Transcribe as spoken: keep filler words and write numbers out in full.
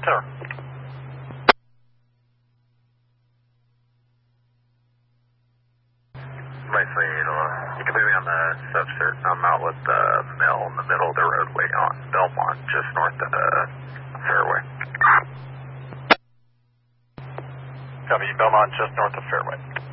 Tower. Basically, uh, you can put me on the subcert. I'm out with the mill in the middle of the roadway on Belmont, just north of the fairway. Copy, Belmont, just north of Fairway.